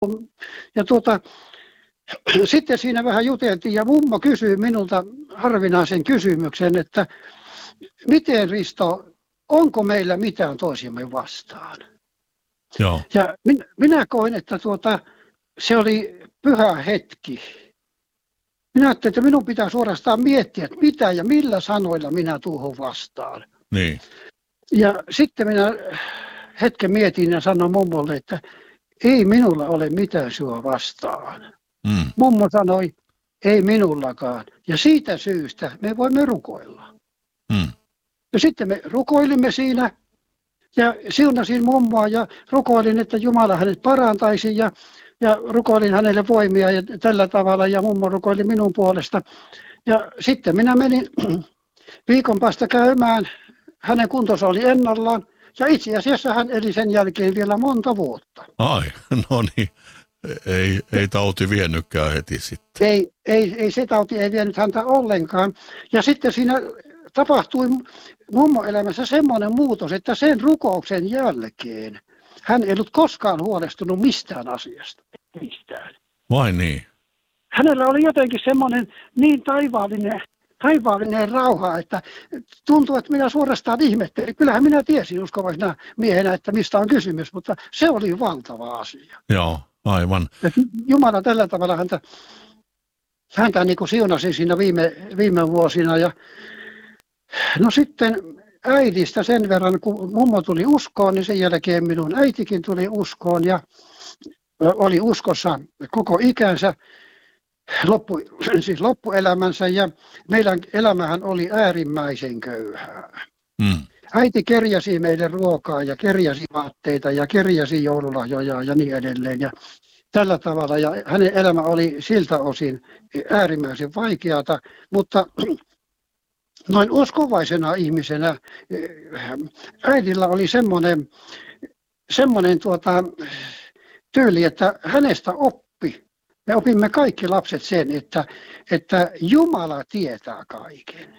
Ja sitten siinä vähän juteltiin ja mummo kysyi minulta harvinaisen kysymyksen, että miten Risto, onko meillä mitään toisiamme vastaan? Joo. Ja minä koin, että se oli pyhä hetki. Minä ajattelin, että minun pitää suorastaan miettiä, että mitä ja millä sanoilla minä tuohon vastaan. Niin. Ja sitten minä hetken mietin ja sanoin mummolle, että ei minulla ole mitään sinua vastaan. Mummo sanoi, ei minullakaan. Ja siitä syystä me voimme rukoilla. Ja sitten me rukoilimme siinä ja siunasin mummoa ja rukoilin, että Jumala hänet parantaisi ja rukoilin hänelle voimia ja tällä tavalla ja mummo rukoili minun puolesta. Ja sitten minä menin viikon päästä käymään, hänen kuntonsa oli ennallaan ja itse asiassa hän eli sen jälkeen vielä monta vuotta. Ai, no niin. Ei tauti viennytkään heti sitten. Ei se tauti ei vienyt häntä ollenkaan. Ja sitten siinä tapahtui mummon elämässä semmoinen muutos, että sen rukouksen jälkeen hän ei ollut koskaan huolestunut mistään asiasta. Mistään. Vai niin? Hänellä oli jotenkin semmoinen niin taivaallinen rauha, että tuntui, että minä suorastaan ihmettelin. Kyllähän minä tiesin uskovaisena miehenä, että mistä on kysymys, mutta se oli valtava asia. Joo, aivan. Ja Jumala tällä tavalla häntä niin kuin siunasi siinä viime vuosina. Ja no sitten äidistä sen verran, kun mummo tuli uskoon, niin sen jälkeen minun äitikin tuli uskoon oli uskossa koko ikänsä, loppuelämänsä ja meidän elämähän oli äärimmäisen köyhää. Äiti kerjäsi meille ruokaa ja kerjäsi vaatteita ja kerjäsi joululahjoja ja niin edelleen. Ja tällä tavalla ja hänen elämä oli siltä osin äärimmäisen vaikeata, mutta noin uskovaisena ihmisenä äidillä oli semmoinen tyyli, että hänestä me opimme kaikki lapset sen, että Jumala tietää kaiken.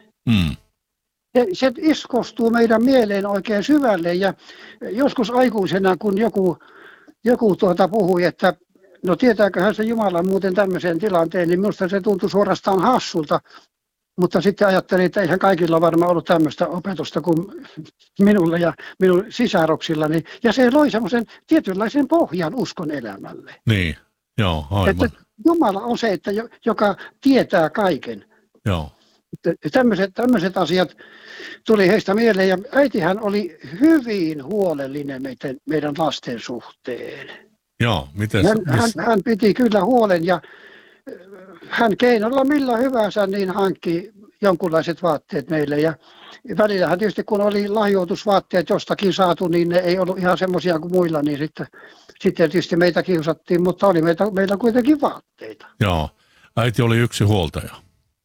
Se iskostuu meidän mieleen oikein syvälle ja joskus aikuisena, kun joku puhui, että no tietääköhän se Jumala muuten tämmöisen tilanteen, niin minusta se tuntui suorastaan hassulta. Mutta sitten ajattelin, että eihän kaikilla varmaan ollut tämmöistä opetusta kuin minulla ja minun sisaruksillani. Ja se loi semmoisen tietynlaisen pohjan uskon elämälle. Niin, joo, aivan. Että Jumala on se, joka tietää kaiken. Joo. Tämmöiset asiat tuli heistä mieleen. Ja äitihän oli hyvin huolellinen meidän lasten suhteen. Joo, miten hän piti kyllä huolen ja hän keinolla millä hyvänsä niin hankki jonkunlaiset vaatteet meille ja välillähän tietysti kun oli lahjoitusvaatteet jostakin saatu, niin ne ei ollut ihan semmoisia kuin muilla, niin sitten tietysti meitä kiusattiin, mutta oli meillä kuitenkin vaatteita. Joo, äiti oli yksin huoltaja.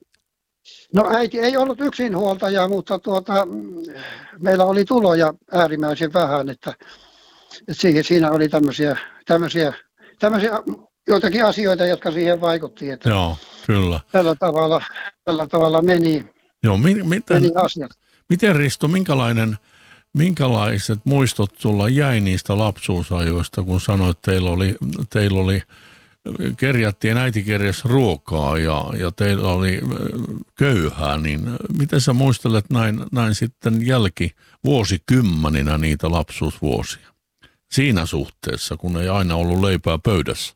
No äiti ei ollut yksinhuoltaja, mutta meillä oli tuloja äärimmäisen vähän, että siinä oli tämmöisiä joitakin asioita, jotka siihen vaikutti, että joo, kyllä. Tällä tavalla meni, meni asiat. Miten Risto, minkälaiset muistot sulla jäi niistä lapsuusajoista, kun sanoit, että teillä oli kerjattiin, äiti kerjäsi ruokaa ja teillä oli köyhää, niin miten sä muistelet näin sitten vuosikymmeninä niitä lapsuusvuosia? Siinä suhteessa, kun ei aina ollut leipää pöydässä.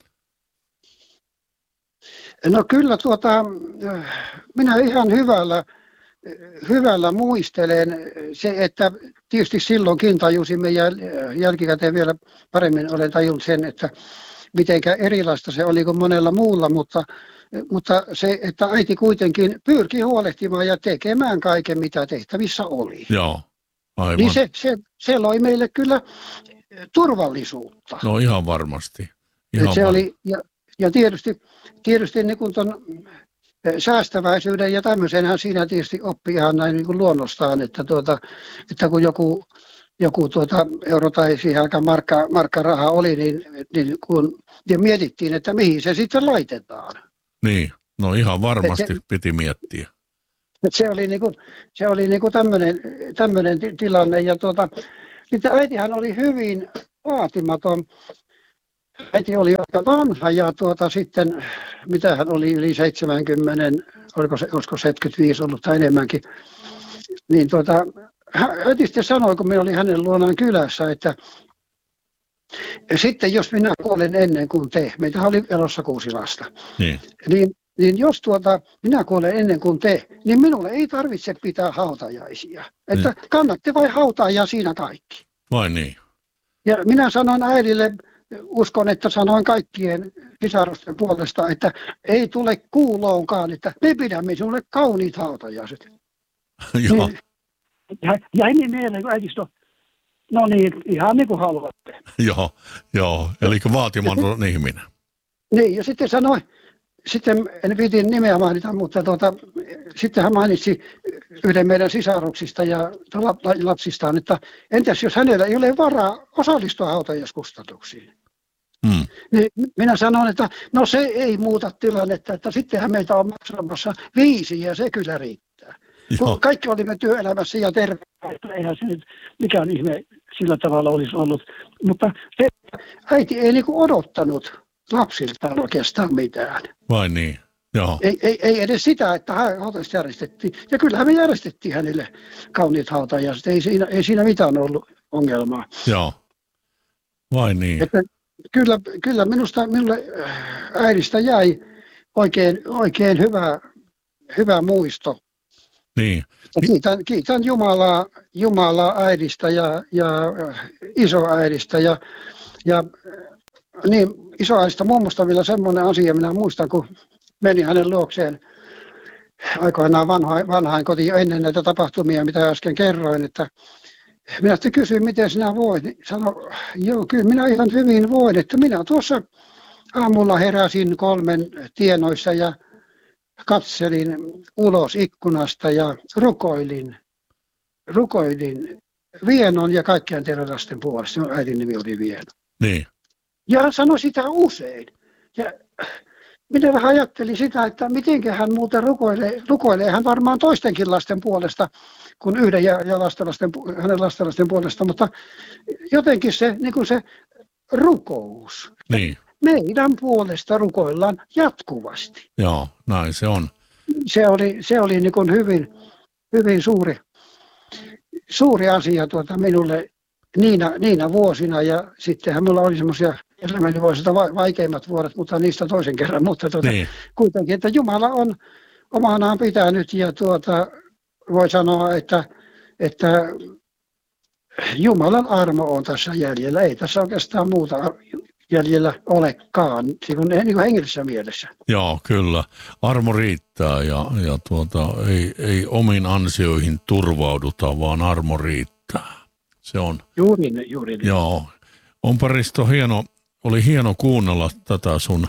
No kyllä minä ihan hyvällä muistelen se, että tietysti silloinkin tajusimme ja jälkikäteen vielä paremmin olen tajunnut sen, että mitenkä erilaista se oli kuin monella muulla, mutta se, että äiti kuitenkin pyrki huolehtimaan ja tekemään kaiken, mitä tehtävissä oli. Joo, aivan. Niin se loi meille kyllä turvallisuutta. No ihan varmasti. Ja tietysti niin kuin ton säästäväisyyden ja tämmöisenhän siinä tietysti oppi ihan näin niin kuin luonnostaan, että kun joku euro tai siihen aikaan markka raha oli, niin kun mietittiin, että mihin se sitten laitetaan. Niin, no ihan varmasti piti miettiä. Se oli niin kuin tämmöinen tilanne ja äitihän oli hyvin vaatimaton. äiti oli aika vanha ja sitten, mitä hän oli yli 70, olisiko 75 ollut tai enemmänkin, niin äiti sitten sanoi, kun minä olin hänen luonaan kylässä, että sitten jos minä kuolen ennen kuin te, meitä oli elossa 6 lasta, niin jos minä kuolen ennen kuin te, niin minulle ei tarvitse pitää hautajaisia. Että kannatte vain hautaa ja siinä kaikki. Vai niin? Ja minä sanoin äidille, uskon, että sanoin kaikkien sisarusten puolesta, että ei tule kuuloonkaan, että me pidämme sinulle kauniit hautajaiset. Joo. Jäi niin mieleen, kun äiti sanoi, no niin, ihan niin kuin haluatte. Joo, eli vaatimaton ihminen. Niin, ja sitten sanoi, sitten en piti nimeä mainita, mutta sitten hän mainitsi yhden meidän sisaruksista ja lapsistaan, että entäs jos hänellä ei ole varaa osallistua hautajaiskustannuksiin? Niin minä sanon, että no se ei muuta tilannetta, että sittenhän meitä on maksamassa 5 ja se kyllä riittää. Kun kaikki olimme työelämässä ja terveellä, eihän se nyt mikään ihme sillä tavalla olisi ollut. Mutta äiti ei niinku odottanut lapsiltaan oikeastaan mitään. Vai niin? Joo. Ei edes sitä, että hautajaiset järjestettiin. Ja kyllähän me järjestettiin hänelle kauniit hautajaiset. Ei siinä mitään ollut ongelmaa. Joo. Vai niin? Että kyllä minulle äidistä jäi oikein hyvä muisto. Niin. Kiitän Jumalaa äidistä ja isoäidistä ja niin isoäidistä mummosta vielä semmoinen asia, minä muistan, kun menin hänen luokseen aikoinaan vanhain kotiin ennen näitä tapahtumia, mitä äsken kerroin, että minä sitten kysyin, miten sinä voit. Sanoi, joo, kyllä minä ihan hyvin voin, että minä tuossa aamulla heräsin 3 tienoissa ja katselin ulos ikkunasta ja rukoilin Vienon ja kaikkien teidän lasten puolesta. Minun äidin nimi oli Vieno. Niin. Ja hän sanoi sitä usein. Ja minä vähän ajattelin sitä, että miten hän muuten rukoilee hän varmaan toistenkin lasten puolesta kuin yhden ja hänen lastenlasten puolesta, mutta jotenkin se, niin kuin se rukous. Niin. Meidän puolesta rukoillaan jatkuvasti. Joo, näin se on. Se oli niin kuin hyvin suuri asia minulle niinä vuosina, ja sittenhän minulla oli semmoisia elämäni vuosista vaikeimmat vuodet, mutta niistä toisen kerran, mutta niin. Kuitenkin, että Jumala on omanaan pitänyt, ja voi sanoa, että Jumalan armo on tässä jäljellä, ei tässä oikeastaan muuta jäljellä olekaan, niin kuin hengellisessä mielessä. Joo, kyllä. Armo riittää ja ei omiin ansioihin turvauduta, vaan armo riittää. Se on. Juuri niin. Joo. Onpa Risto oli hieno kuunnella tätä sun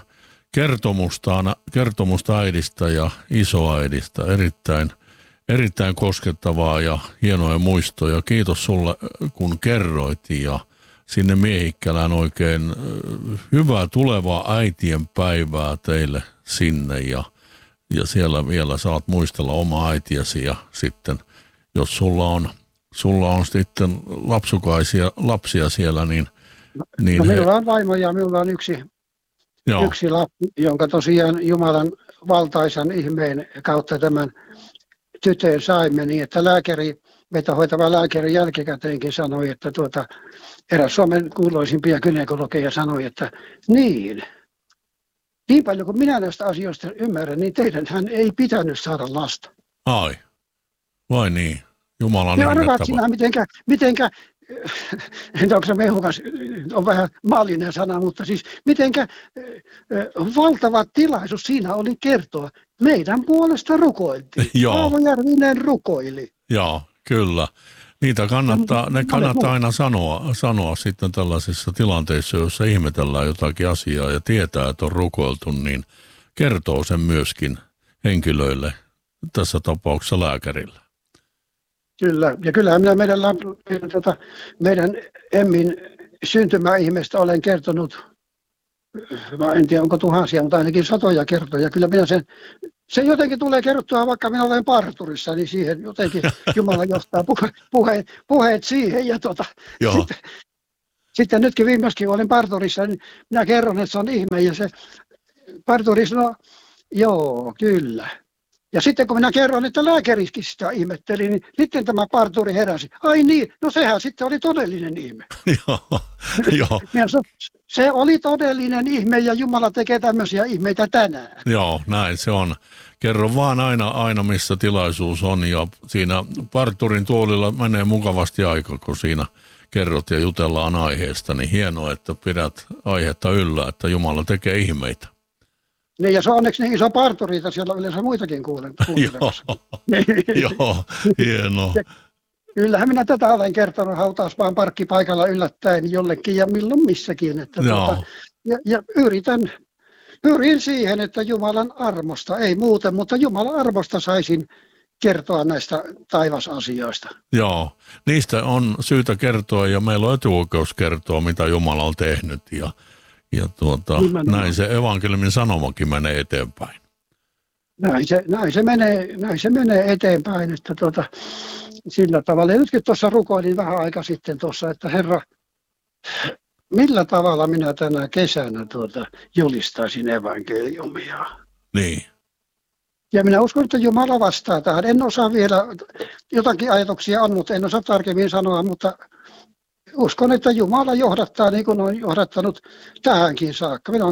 kertomusta äidistä ja isoäidistä. Erittäin koskettavaa ja hienoja muistoja. Kiitos sulle, kun kerroit, ja sinne Miehikkälään oikein hyvää tulevaa äitien päivää teille sinne, ja siellä vielä saat muistella omaa äitiäsi, ja sitten jos sulla on sitten lapsia siellä, niin no, minulla on vaimo ja minulla on yksi lapsi, jonka tosiaan Jumalan valtaisan ihmeen kautta tämän tytön saimme, niin että meitä hoitava lääkäri jälkikäteenkin sanoi, että eräs Suomen kuuluisimpia gynekologeja sanoi, että niin paljon kuin minä näistä asioista ymmärrän, niin hän ei pitänyt saada lasta. Ai, vai niin? Jumalan ja arvaat sinä, mitenkä en onko se mehukas, on vähän maallinen sana, mutta siis mitenkä valtava tilaisuus siinä oli kertoa. Meidän puolesta rukoiltiin. Paavo Järvinen rukoili. Joo, kyllä. Niitä kannattaa aina sanoa sitten tällaisissa tilanteissa, joissa ihmetellään jotakin asiaa ja tietää, että on rukoiltu, niin kertoo sen myöskin henkilöille, tässä tapauksessa lääkärillä. Kyllä, ja kyllähän minä meidän Emmin syntymäihmeestä olen kertonut, en tiedä onko tuhansia, mutta ainakin satoja kertoja. Kyllä minä se jotenkin tulee kerrottua, vaikka minä olen parturissa, niin siihen jotenkin Jumala johtaa puheet siihen. Ja sitten nytkin viimeiskin, kun olin parturissa, niin minä kerron, että se on ihme. Ja se parturi sanoi, joo, kyllä. Ja sitten kun minä kerron, että lääkärikin sitä ihmetteli, niin sitten tämä parturi heräsi. Ai niin, no sehän sitten oli todellinen ihme. Joo. Se oli todellinen ihme ja Jumala tekee tämmöisiä ihmeitä tänään. Joo, näin se on. Kerro vaan aina missä tilaisuus on ja siinä parturin tuolilla menee mukavasti aika, kun siinä kerrot ja jutellaan aiheesta. Niin hienoa, että pidät aihetta yllä, että Jumala tekee ihmeitä. Niin ja se on onneksi niin iso parturi, että siellä on yleensä muitakin kuuntelemassa. Joo, hienoa. Kyllähän minä tätä olen kertonut hautausmaan parkkipaikalla yllättäen jollekin ja milloin missäkin. Että ja pyrin siihen, että Jumalan armosta, ei muuten, mutta Jumalan armosta saisin kertoa näistä taivasasioista. Joo, niistä on syytä kertoa ja meillä on etuoikeus kertoa, mitä Jumala on tehnyt ja näin se evankeliumin sanomakin menee eteenpäin. Näin se menee eteenpäin, että sillä tavalla. Ja nytkin tuossa rukoilin vähän aika sitten tuossa, että Herra, millä tavalla minä tänä kesänä julistaisin evankeliumia. Niin. Ja minä uskon, että Jumala vastaa tähän. En osaa vielä, jotakin ajatuksia on, mutta en osaa tarkemmin sanoa, mutta uskon, että Jumala johdattaa niin kuin on johdattanut tähänkin saakka. Minä olen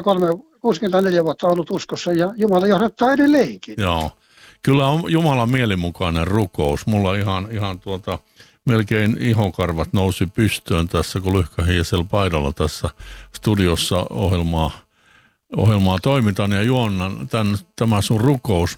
64 vuotta ollut uskossa ja Jumala johdattaa edelleenkin. Joo, kyllä on Jumalan mielimukainen rukous. Mulla ihan melkein ihokarvat nousi pystyyn tässä, kun lyhkähin siellä paidalla tässä studiossa ohjelmaa toimitan ja juonnan tämä sun rukous,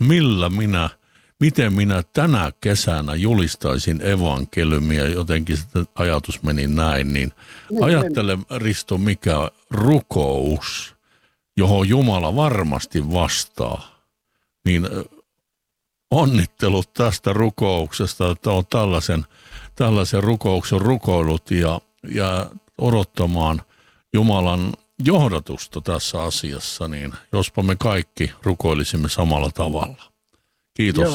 miten minä tänä kesänä julistaisin evankeliumia, jotenkin sitten ajatus meni näin, niin ajattele Risto, mikä rukous, johon Jumala varmasti vastaa, niin onnittelut tästä rukouksesta, että olet tällaisen rukouksen rukoillut ja odottamaan Jumalan johdatusta tässä asiassa, niin jospa me kaikki rukoilisimme samalla tavalla. Kiitos.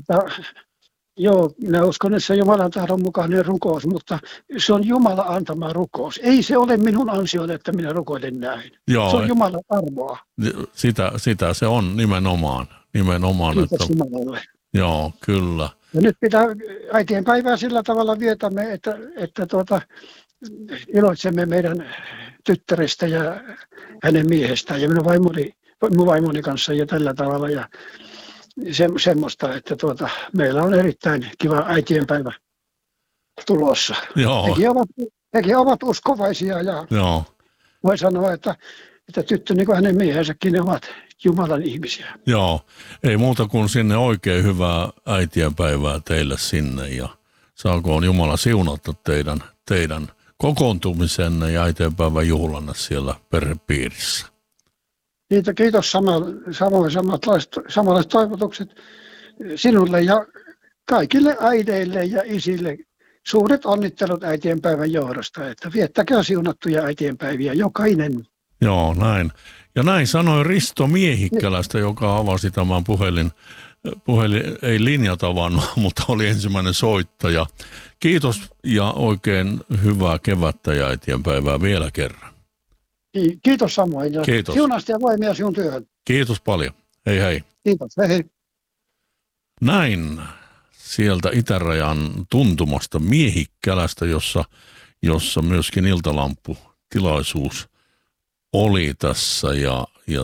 Joo, minä uskon, että se Jumalan tahdon mukainen rukous, mutta se on Jumala antama rukous. Ei se ole minun ansioni, että minä rukoilen näin. Joo, se on Jumalan armoa. Sitä se on nimenomaan. Kiitos Jumalalle. Joo, kyllä. Ja nyt pitää äitien päivää sillä tavalla vietämme, että iloitsemme meidän tyttärestä ja hänen miehestään ja minun vaimoni kanssa ja tällä tavalla ja semmoista, että meillä on erittäin kiva äitienpäivä tulossa. Joo. Hekin ovat uskovaisia ja joo. voi sanoa, että tyttö niin kuin hänen miehensäkin, ne ovat Jumalan ihmisiä. Joo, ei muuta kuin sinne oikein hyvää äitienpäivää teille sinne ja saakoon Jumala siunata teidän kokoontumisenne ja äitienpäivän juhlanne siellä perhepiirissä. Kiitos samanlaiset toivotukset sinulle ja kaikille äideille ja isille. Suuret onnittelut äitienpäivän johdosta, että viettäkää siunattuja äitienpäiviä jokainen. Joo, näin. Ja näin sanoi Risto Miehikkälästä, joka avasi tämän puhelin ei linjatavan, mutta oli ensimmäinen soittaja. Kiitos ja oikein hyvää kevättä ja äitienpäivää vielä kerran. Kiitos samoin. Kiitos. Siunasta ja voimia sinun työhön. Kiitos paljon. Hei hei. Kiitos. Hei hei. Näin sieltä itärajan tuntumasta Miehikkälästä, jossa myöskin iltalamputilaisuus oli tässä ja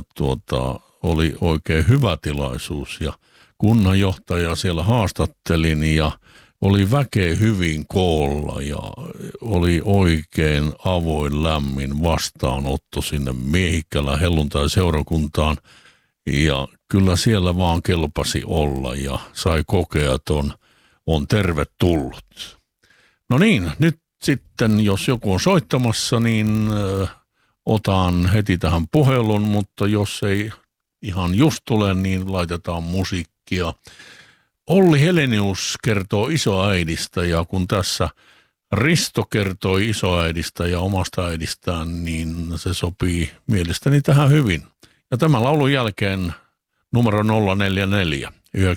oli oikein hyvä tilaisuus ja kunnanjohtaja siellä haastattelin ja oli väkeä hyvin koolla ja oli oikein avoin lämmin vastaanotto sinne Miehikkälän helluntai-seurakuntaan ja kyllä siellä vaan kelpasi olla ja sai kokea, että on tervetullut. No niin, nyt sitten jos joku on soittamassa, niin otan heti tähän puhelun, mutta jos ei ihan just tule, niin laitetaan musiikkia. Olli Helenius kertoo isoäidistä ja kun tässä Risto kertoi isoäidistä ja omasta äidistään, niin se sopii mielestäni tähän hyvin. Ja tämän laulun jälkeen numero 044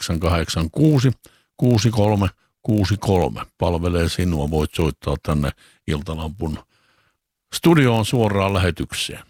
986 6363 palvelee sinua. Voit soittaa tänne Iltalampun Studio on suoraan lähetykseen.